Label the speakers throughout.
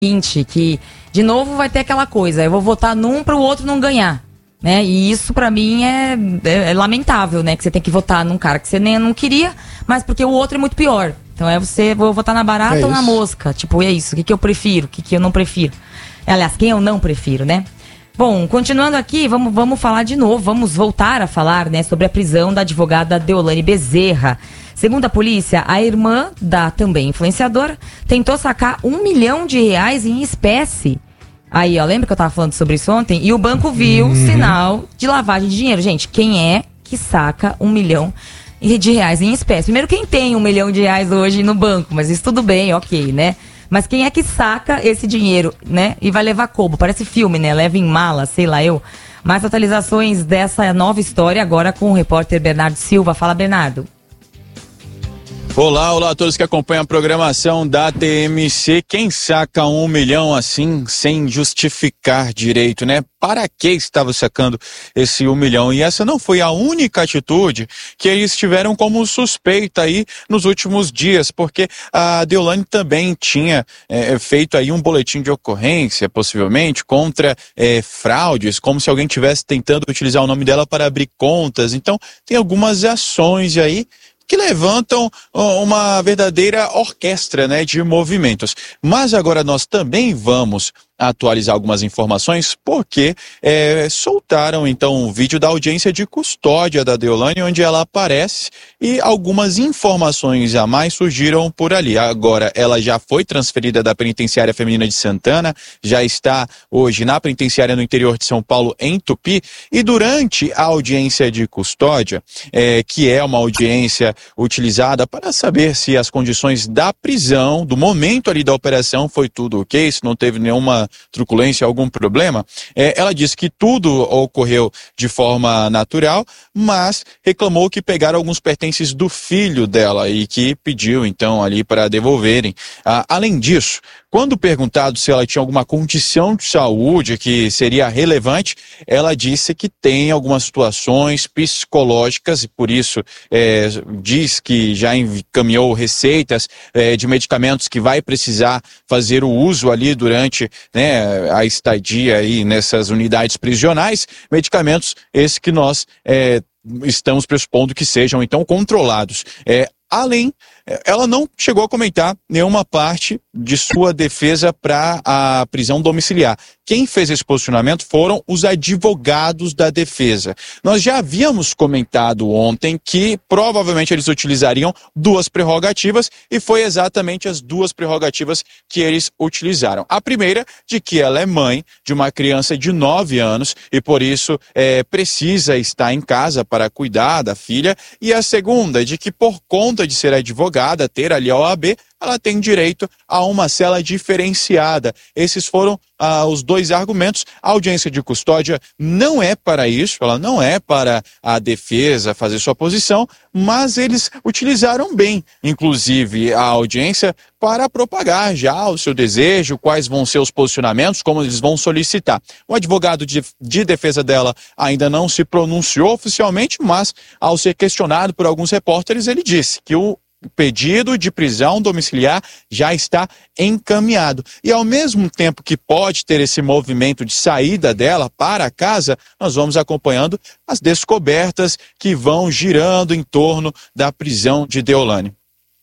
Speaker 1: seguinte, que de novo vai ter aquela coisa, eu vou votar num para o outro não ganhar, né? E isso pra mim é lamentável, né? Que você tem que votar num cara que você nem não queria, mas porque o outro é muito pior. Então vou votar na barata ou na mosca. Tipo, é isso, o que eu prefiro, o que eu não prefiro. Aliás, quem eu não prefiro, né? Bom, continuando aqui, vamos falar de novo, vamos voltar a falar, né, sobre a prisão da advogada Deolane Bezerra. Segundo a polícia, a irmã da também influenciadora tentou sacar R$1 milhão em espécie. Aí, ó, lembra que eu tava falando sobre isso ontem? E o banco viu sinal de lavagem de dinheiro. Gente, quem é que saca R$1 milhão em espécie? Primeiro, quem tem R$1 milhão hoje no banco? Mas isso tudo bem, ok, né? Mas quem é que saca esse dinheiro, né? E vai levar como? Parece filme, né? Leva em mala, sei lá eu. Mais atualizações dessa nova história agora com o repórter Bernardo Silva. Fala, Bernardo.
Speaker 2: Olá a todos que acompanham a programação da TMC. Quem saca R$1 milhão assim, sem justificar direito, né? Para que estava sacando esse R$1 milhão? E essa não foi a única atitude que eles tiveram como suspeita aí nos últimos dias, porque a Deolane também tinha feito aí um boletim de ocorrência, possivelmente, contra fraudes, como se alguém estivesse tentando utilizar o nome dela para abrir contas. Então, tem algumas ações aí que levantam uma verdadeira orquestra, né, de movimentos. Mas agora nós também vamos atualizar algumas informações, porque soltaram então um vídeo da audiência de custódia da Deolane, onde ela aparece, e algumas informações a mais surgiram por ali. Agora, ela já foi transferida da Penitenciária Feminina de Santana, já está hoje na penitenciária no interior de São Paulo, em Tupi, e durante a audiência de custódia, que é uma audiência utilizada para saber se as condições da prisão, do momento ali da operação, foi tudo ok, se não teve nenhuma truculência, algum problema, ela disse que tudo ocorreu de forma natural, mas reclamou que pegaram alguns pertences do filho dela e que pediu então ali para devolverem. Além disso, quando perguntado se ela tinha alguma condição de saúde que seria relevante, ela disse que tem algumas situações psicológicas e por isso diz que já encaminhou receitas de medicamentos que vai precisar fazer o uso ali durante, né, a estadia aí nessas unidades prisionais, medicamentos esses que nós estamos pressupondo que sejam então controlados. Além, ela não chegou a comentar nenhuma parte de sua defesa para a prisão domiciliar. Quem fez esse posicionamento foram os advogados da defesa. Nós já havíamos comentado ontem que provavelmente eles utilizariam duas prerrogativas e foi exatamente as duas prerrogativas que eles utilizaram. A primeira, de que ela é mãe de uma criança de 9 anos e por isso precisa estar em casa para cuidar da filha. E a segunda, de que por conta de ser advogada, ter ali a OAB, ela tem direito a uma cela diferenciada. Esses foram os dois argumentos. A audiência de custódia não é para isso, ela não é para a defesa fazer sua posição, mas eles utilizaram bem, inclusive, a audiência para propagar já o seu desejo, quais vão ser os posicionamentos, como eles vão solicitar. O advogado de defesa dela ainda não se pronunciou oficialmente, mas ao ser questionado por alguns repórteres, ele disse que o pedido de prisão domiciliar já está encaminhado. E ao mesmo tempo que pode ter esse movimento de saída dela para casa, nós vamos acompanhando as descobertas que vão girando em torno da prisão de Deolane.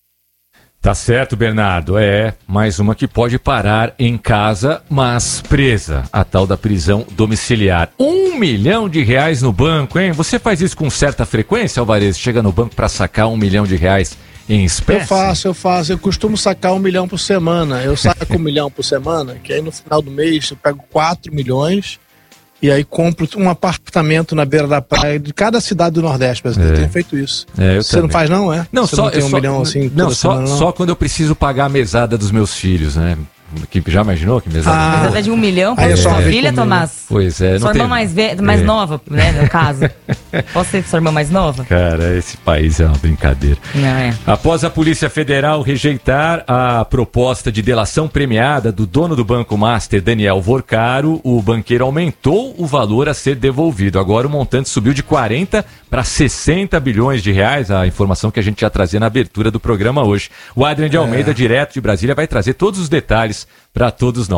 Speaker 3: Tá certo, Bernardo. Mais uma que pode parar em casa, mas presa. A tal da prisão domiciliar. R$1 milhão no banco, hein? Você faz isso com certa frequência, Alvarez? Chega no banco para sacar R$1 milhão em espécie?
Speaker 4: Eu faço. Eu costumo sacar R$1 milhão por semana. Eu saco R$1 milhão por semana, que aí no final do mês eu pego 4 milhões e aí compro um apartamento na beira da praia de cada cidade do Nordeste. Eu tenho feito isso. Você também não faz, não, é?
Speaker 3: Não,
Speaker 4: você
Speaker 3: só,
Speaker 4: não tem R$1 milhão assim?
Speaker 3: Não, só quando eu preciso pagar a mesada dos meus filhos, né? Que já imaginou que mesada?
Speaker 1: Mesada de R$1 milhão para sua filha, Tomás?
Speaker 3: Pois é.
Speaker 1: Sua irmã mais nova, né, no caso. Posso ser sua irmã mais nova?
Speaker 3: Cara, esse país é uma brincadeira.
Speaker 1: Não.
Speaker 3: Após a Polícia Federal rejeitar a proposta de delação premiada do dono do Banco Master, Daniel Vorcaro, o banqueiro aumentou o valor a ser devolvido. Agora o montante subiu de 40 para 60 bilhões de reais, a informação que a gente já trazia na abertura do programa hoje. O Adrian de Almeida, direto de Brasília, vai trazer todos os detalhes mais para todos nós.